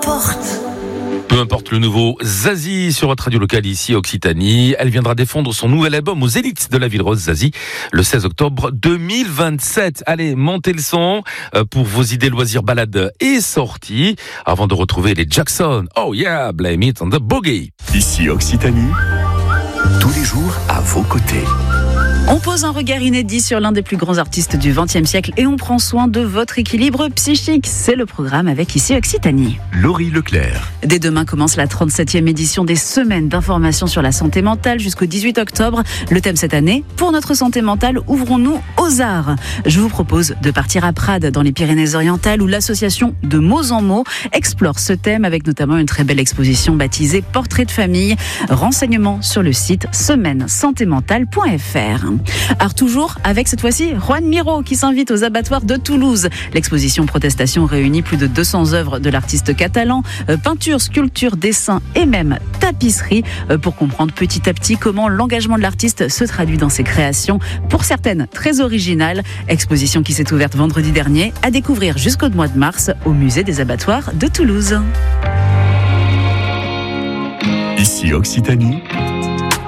importe. Peu importe le nouveau Zazie sur votre radio locale ici Occitanie. Elle viendra défendre son nouvel album aux Zénith de la Ville Rose, Zazie, le 16 octobre 2027. Allez, montez le son pour vos idées loisirs, balades et sorties avant de retrouver les Jackson. Oh yeah, blame it on the boogie. Ici Occitanie, tous les jours à vos côtés. On pose un regard inédit sur l'un des plus grands artistes du XXe siècle et on prend soin de votre équilibre psychique. C'est le programme avec Ici Occitanie. Laurie Leclerc. Dès demain commence la 37e édition des semaines d'information sur la santé mentale jusqu'au 18 octobre. Le thème cette année, pour notre santé mentale, ouvrons-nous aux arts. Je vous propose de partir à Prades dans les Pyrénées-Orientales où l'association De Mots en Mots explore ce thème avec notamment une très belle exposition baptisée Portrait de famille. Renseignements sur le site semaine-santémentale.fr. Art toujours avec cette fois-ci Juan Miro qui s'invite aux abattoirs de Toulouse. L'exposition Protestation réunit plus de 200 œuvres de l'artiste catalan, peinture, sculpture, dessin et même tapisserie pour comprendre petit à petit comment l'engagement de l'artiste se traduit dans ses créations, pour certaines très originales. Exposition qui s'est ouverte vendredi dernier, à découvrir jusqu'au mois de mars au musée des abattoirs de Toulouse. Ici Occitanie,